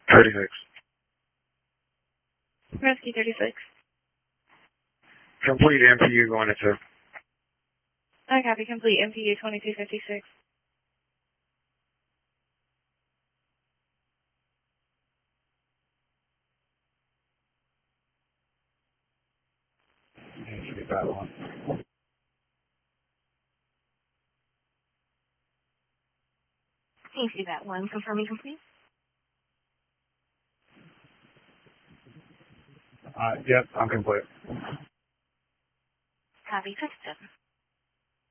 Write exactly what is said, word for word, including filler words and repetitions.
thirty-six. Rescue thirty-six. Complete M P U going to two. I copy. Complete M P U twenty-two fifty-six. Get that one. Thank you, that one. Confirming complete. Uh, yep, I'm complete. Copy system.